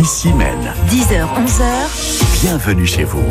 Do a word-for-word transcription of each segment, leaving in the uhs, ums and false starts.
Ici Maine. dix heures, onze heures. Bienvenue chez vous.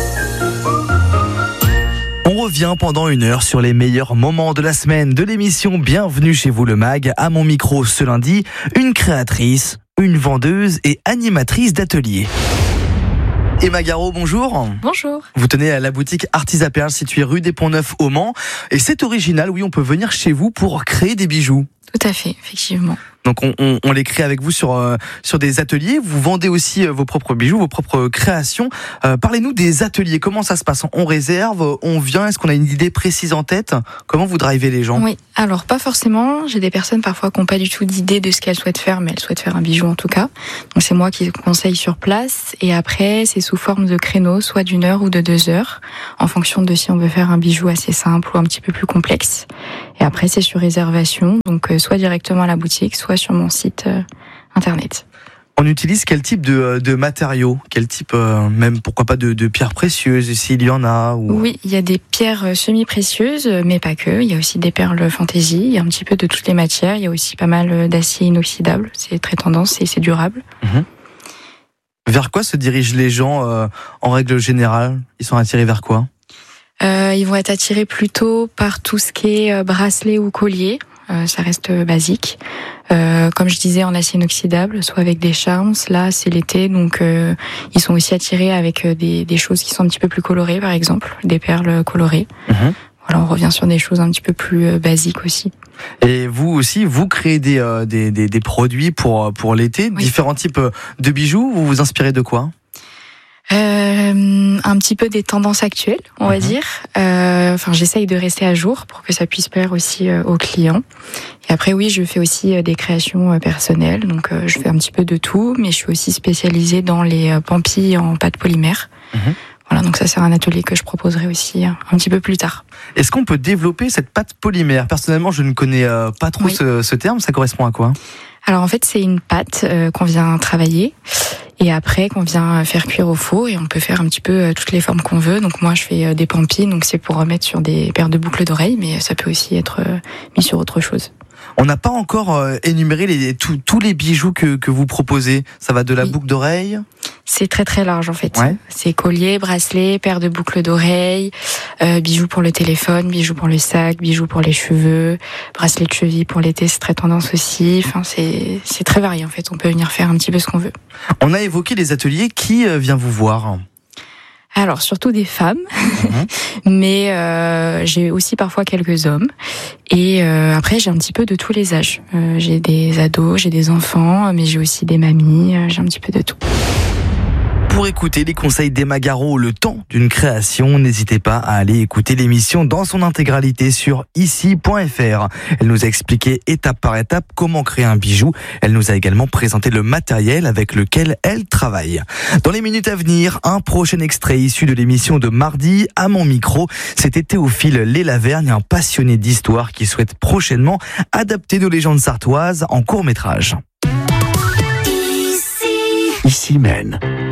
On revient pendant une heure sur les meilleurs moments de la semaine de l'émission Bienvenue chez vous le Mag. À mon micro ce lundi, une créatrice, une vendeuse et animatrice d'atelier. Emma Garot, bonjour. Bonjour. Vous tenez à la boutique Artisa Perles située rue des Ponts-Neufs au Mans. Et c'est original, oui, on peut venir chez vous pour créer des bijoux. Tout à fait, effectivement. Donc on, on, on les crée avec vous sur euh, sur des ateliers. Vous vendez aussi euh, vos propres bijoux, vos propres créations. Euh, parlez-nous des ateliers. Comment ça se passe ? On réserve, on vient. Est-ce qu'on a une idée précise en tête ? Comment vous drivez les gens ? Oui, alors pas forcément. J'ai des personnes parfois qui n'ont pas du tout d'idée de ce qu'elles souhaitent faire, mais elles souhaitent faire un bijou en tout cas. Donc c'est moi qui conseille sur place. Et après, c'est sous forme de créneaux, soit d'une heure ou de deux heures, en fonction de si on veut faire un bijou assez simple ou un petit peu plus complexe. Et après, c'est sur réservation, donc euh, soit directement à la boutique, soit sur mon site euh, internet. On utilise quel type de, de matériaux ? Quel type, euh, même pourquoi pas de, de pierres précieuses, s'il y en a ou... Oui, il y a des pierres semi-précieuses, mais pas que. Il y a aussi des perles fantaisie, il y a un petit peu de toutes les matières. Il y a aussi pas mal d'acier inoxydable, c'est très tendance et c'est durable. Mmh. Vers quoi se dirigent les gens euh, en règle générale ? Ils sont attirés vers quoi ? Euh, ils vont être attirés plutôt par tout ce qui est bracelet ou collier. Euh, ça reste basique. Euh, comme je disais, en acier inoxydable, soit avec des charms. Là, c'est l'été, donc euh, ils sont aussi attirés avec des, des choses qui sont un petit peu plus colorées, par exemple, des perles colorées. Mmh. Voilà, on revient sur des choses un petit peu plus basiques aussi. Et vous aussi, vous créez des, euh, des, des, des produits pour, pour l'été, oui. Différents types de bijoux. Vous vous inspirez de quoi ? Euh, un petit peu des tendances actuelles, on mmh. va dire. Euh, enfin, j'essaye de rester à jour pour que ça puisse plaire aussi euh, aux clients. Et après, oui, je fais aussi euh, des créations euh, personnelles. Donc, euh, je fais un petit peu de tout, mais je suis aussi spécialisée dans les euh, pampis en pâte polymère. Mmh. Voilà, donc ça, c'est un atelier que je proposerai aussi euh, un petit peu plus tard. Est-ce qu'on peut développer cette pâte polymère ? Personnellement, je ne connais euh, pas trop oui. ce, ce terme. Ça correspond à quoi ? Alors, en fait, c'est une pâte euh, qu'on vient travailler. Et après, qu'on vient faire cuire au four et on peut faire un petit peu toutes les formes qu'on veut. Donc moi, je fais des pampis, donc c'est pour remettre sur des paires de boucles d'oreilles, mais ça peut aussi être mis sur autre chose. On n'a pas encore euh, énuméré les, tous, tous les bijoux que, que vous proposez. Ça va de la oui. boucle d'oreille ? C'est très très large en fait. Ouais. C'est collier, bracelet, paire de boucles d'oreilles, euh, bijoux pour le téléphone, bijoux pour le sac, bijoux pour les cheveux, bracelet de cheville pour l'été, c'est très tendance aussi. Enfin, c'est, c'est très varié en fait. On peut venir faire un petit peu ce qu'on veut. On a évoqué les ateliers. Qui vient vous voir ? Alors, surtout des femmes, mmh. mais euh, j'ai aussi parfois quelques hommes. Et euh, après, j'ai un petit peu de tous les âges. Euh, j'ai des ados, j'ai des enfants, mais j'ai aussi des mamies, euh, j'ai un petit peu de tout. Pour écouter les conseils d'Emma Garot, le temps d'une création, n'hésitez pas à aller écouter l'émission dans son intégralité sur ici point f r. Elle nous a expliqué étape par étape comment créer un bijou. Elle nous a également présenté le matériel avec lequel elle travaille. Dans les minutes à venir, un prochain extrait issu de l'émission de mardi. À mon micro, c'était Théophile Lélavergne, un passionné d'histoire qui souhaite prochainement adapter nos légendes sartoises en court-métrage. Ici Maine.